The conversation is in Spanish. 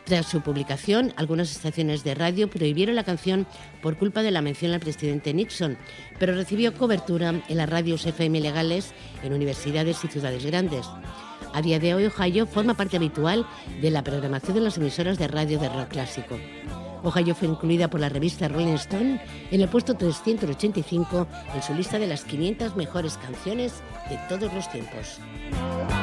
Tras su publicación, algunas estaciones de radio prohibieron la canción por culpa de la mención al presidente Nixon, pero recibió cobertura en las radios FM legales en universidades y ciudades grandes. A día de hoy, Ohio forma parte habitual de la programación de las emisoras de radio de rock clásico. Ohio fue incluida por la revista Rolling Stone en el puesto 385 en su lista de las 500 mejores canciones de todos los tiempos.